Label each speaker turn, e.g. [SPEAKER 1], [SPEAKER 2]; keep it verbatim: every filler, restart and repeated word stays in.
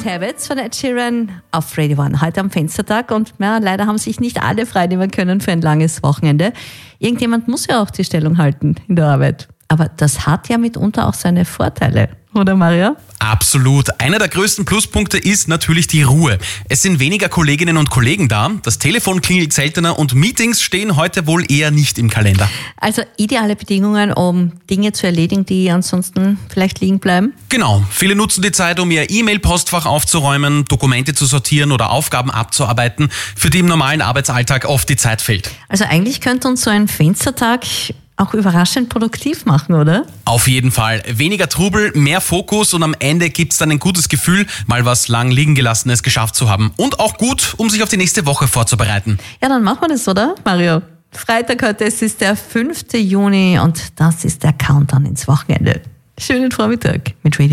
[SPEAKER 1] Bad Habits von Ed Sheeran auf Radio One. Heute am Fenstertag und ja, leider haben sich nicht alle frei nehmen können für ein langes Wochenende. Irgendjemand muss ja auch die Stellung halten in der Arbeit. Aber das hat ja mitunter auch seine Vorteile, oder Maria?
[SPEAKER 2] Absolut. Einer der größten Pluspunkte ist natürlich die Ruhe. Es sind weniger Kolleginnen und Kollegen da, das Telefon klingelt seltener und Meetings stehen heute wohl eher nicht im Kalender.
[SPEAKER 1] Also ideale Bedingungen, um Dinge zu erledigen, die ansonsten vielleicht liegen bleiben?
[SPEAKER 2] Genau. Viele nutzen die Zeit, um ihr E-Mail-Postfach aufzuräumen, Dokumente zu sortieren oder Aufgaben abzuarbeiten, für die im normalen Arbeitsalltag oft die Zeit fehlt.
[SPEAKER 1] Also eigentlich könnte uns so ein Fenstertag auch überraschend produktiv machen, oder?
[SPEAKER 2] Auf jeden Fall. Weniger Trubel, mehr Fokus und am Ende gibt's dann ein gutes Gefühl, mal was lang liegen gelassenes geschafft zu haben. Und auch gut, um sich auf die nächste Woche vorzubereiten.
[SPEAKER 1] Ja, dann machen wir das, oder, Mario? Freitag heute, es ist der fünfte Juni und das ist der Countdown ins Wochenende. Schönen Vormittag mit Radio